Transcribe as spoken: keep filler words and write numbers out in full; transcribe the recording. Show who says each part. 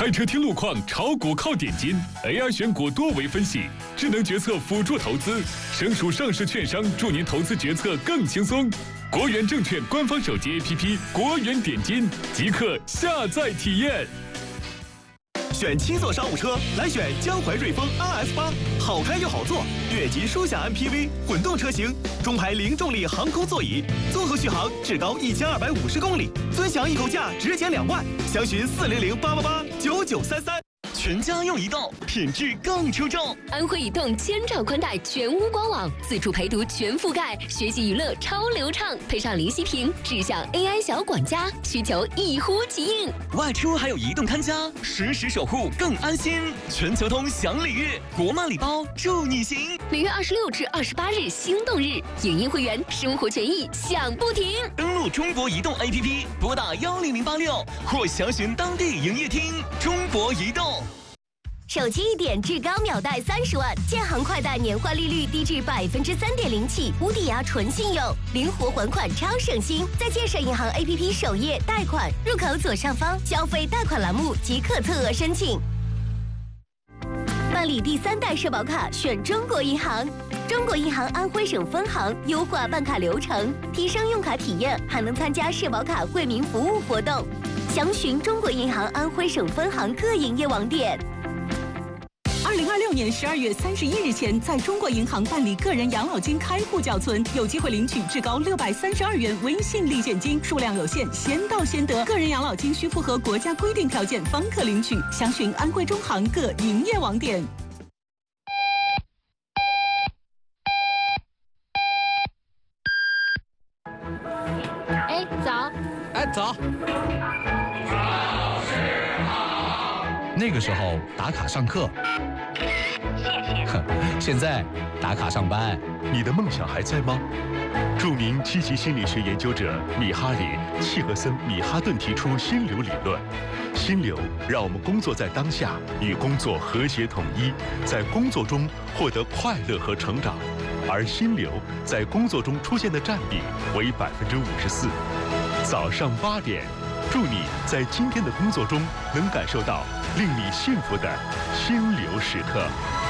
Speaker 1: 开车听路况，炒股靠点金 ，A I 选股多维分析，智能决策辅助投资，省属上市券商助您投资决策更轻松。国元证券官方手机 A P P 国元点金，即刻下载体验。
Speaker 2: 选七座商务车，来选江淮瑞风 R S 八，好开又好坐，越级舒享 M P V 混动车型，中排零重力航空座椅，综合续航至高一千二百五十公里，尊享易购价直减两万，详询四零零八八八九九三三。全家用移动，品质更出众。
Speaker 3: 安徽移动千兆宽带全屋官网，自助陪读全覆盖，学习娱乐超流畅，配上零息屏，智享 A I 小管家，需求一呼即应。
Speaker 2: 外出还有移动看家，实时守护更安心。全球通享礼遇，国漫礼包助你行。
Speaker 3: 每月二十六至二十八日心动日，影音会员生活权益享不停。
Speaker 2: 登录中国移动 A P P， 拨打幺零零八六或详询当地营业厅。中国移动。
Speaker 4: 手机一点至高秒贷三十万，建行快贷年化利率低至百分之三点零起，无抵押纯信用，灵活还款超省心。在建设银行 A P P 首页贷款入口左上方消费贷款栏目即可测额申请。办理第三代社保卡，选中国银行。中国银行安徽省分行优化办卡流程，提升用卡体验，还能参加社保卡惠民服务活动。详询中国银行安徽省分行各营业网点。
Speaker 5: 二零二六年十二月三十一日前，在中国银行办理个人养老金开户缴存，有机会领取至高六百三十二元微信立减金，数量有限，先到先得。个人养老金需符合国家规定条件方可领取，详询安徽中行各营业网点。
Speaker 6: 哎，早！
Speaker 7: 哎，早！那个时候打卡上课，现在打卡上班。
Speaker 8: 你的梦想还在吗？著名积极心理学研究者米哈里·契格森·米哈顿提出心流理论。心流让我们工作在当下，与工作和谐统一，在工作中获得快乐和成长。而心流在工作中出现的占比为百分之五十四。早上八点，祝你在今天的工作中能感受到令你幸福的心流时刻。